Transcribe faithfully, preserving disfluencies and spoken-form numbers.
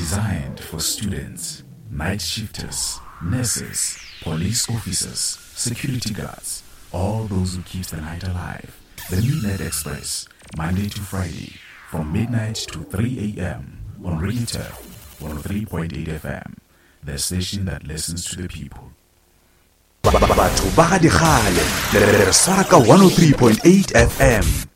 designed for students, night shifters, nurses, police officers, security guards, all those who keep the night alive. The Midnight Express, Monday to Friday, from midnight to three a m on Radio Turf, one oh three point eight F M, the station that listens to the people. Batho ba ga digale le re swara ka one oh three point eight F M.